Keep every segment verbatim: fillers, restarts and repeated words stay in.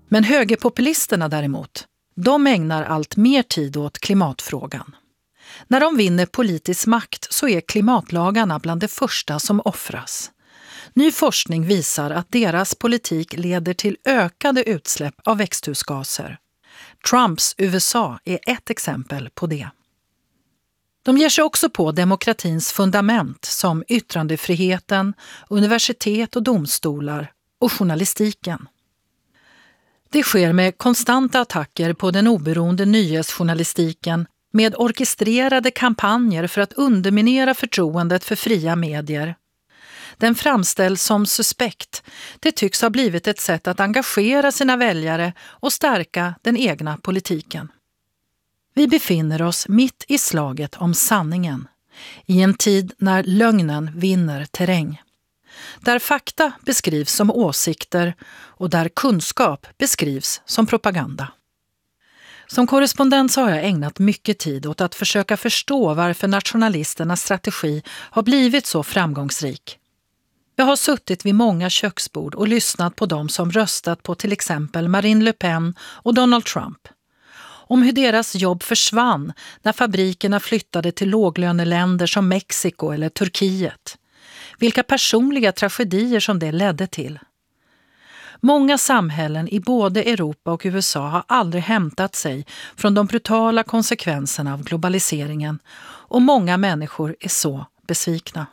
Men högerpopulisterna däremot, de ägnar allt mer tid åt klimatfrågan. När de vinner politisk makt så är klimatlagarna bland det första som offras. Ny forskning visar att deras politik leder till ökade utsläpp av växthusgaser. Trumps U S A är ett exempel på det. De ger sig också på demokratins fundament som yttrandefriheten, universitet och domstolar och journalistiken. Det sker med konstanta attacker på den oberoende nyhetsjournalistiken med orkestrerade kampanjer för att underminera förtroendet för fria medier. Den framställs som suspekt. Det tycks ha blivit ett sätt att engagera sina väljare och stärka den egna politiken. Vi befinner oss mitt i slaget om sanningen, i en tid när lögnen vinner terräng. Där fakta beskrivs som åsikter och där kunskap beskrivs som propaganda. Som korrespondent så har jag ägnat mycket tid åt att försöka förstå varför nationalisternas strategi har blivit så framgångsrik. Jag har suttit vid många köksbord och lyssnat på dem som röstat på till exempel Marine Le Pen och Donald Trump. Om hur deras jobb försvann när fabrikerna flyttade till låglöneländer som Mexiko eller Turkiet. Vilka personliga tragedier som det ledde till. Många samhällen i både Europa och U S A har aldrig hämtat sig från de brutala konsekvenserna av globaliseringen och många människor är så besvikna.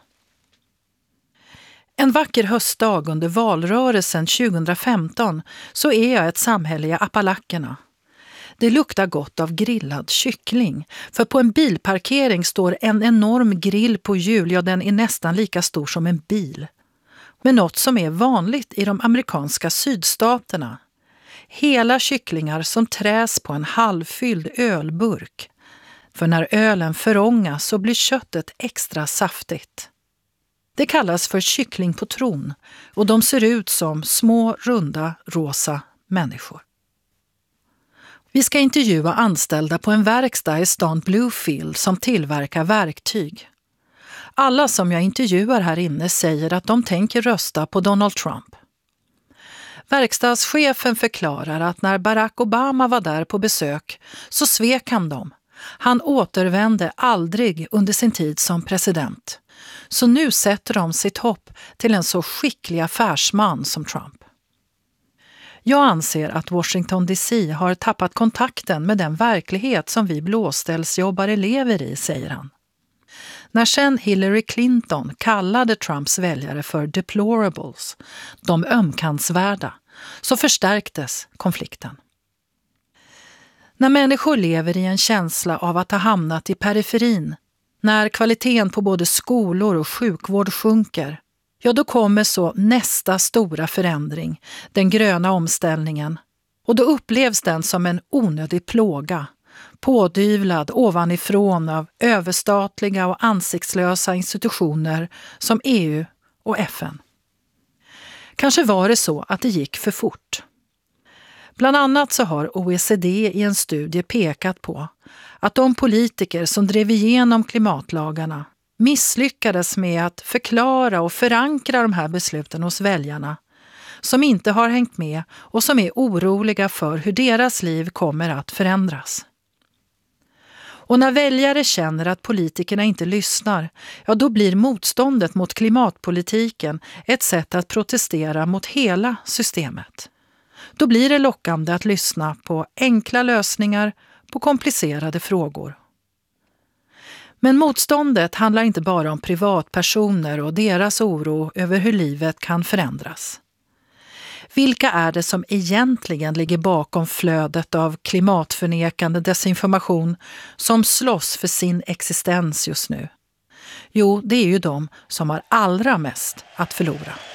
En vacker höstdag under valrörelsen tjugohundrafemton så är jag ett samhälle i Appalackerna. Det luktar gott av grillad kyckling, för på en bilparkering står en enorm grill på hjul, ja den är nästan lika stor som en bil. Men något som är vanligt i de amerikanska sydstaterna. Hela kycklingar som träs på en halvfylld ölburk. För när ölen förångas så blir köttet extra saftigt. Det kallas för kyckling på tron och de ser ut som små, runda, rosa människor. Vi ska intervjua anställda på en verkstad i stan Bluefield som tillverkar verktyg. Alla som jag intervjuar här inne säger att de tänker rösta på Donald Trump. Verkstadschefen förklarar att när Barack Obama var där på besök så svek han dem. Han återvände aldrig under sin tid som president. Så nu sätter de sitt hopp till en så skicklig affärsman som Trump. Jag anser att Washington D C har tappat kontakten med den verklighet som vi blåställsjobbare lever i, säger han. När sen Hillary Clinton kallade Trumps väljare för deplorables, de ömkantsvärda, så förstärktes konflikten. När människor lever i en känsla av att ha hamnat i periferin, när kvaliteten på både skolor och sjukvård sjunker, ja då kommer så nästa stora förändring, den gröna omställningen. Och då upplevs den som en onödig plåga, pådyvlad ovanifrån av överstatliga och ansiktslösa institutioner som E U och F N. Kanske var det så att det gick för fort. Bland annat så har O E C D i en studie pekat på att de politiker som drev igenom klimatlagarna misslyckades med att förklara och förankra de här besluten hos väljarna som inte har hängt med och som är oroliga för hur deras liv kommer att förändras. Och när väljare känner att politikerna inte lyssnar, ja då blir motståndet mot klimatpolitiken ett sätt att protestera mot hela systemet. Då blir det lockande att lyssna på enkla lösningar på komplicerade frågor. Men motståndet handlar inte bara om privatpersoner och deras oro över hur livet kan förändras. Vilka är det som egentligen ligger bakom flödet av klimatförnekande desinformation som slåss för sin existens just nu? Jo, det är ju de som har allra mest att förlora.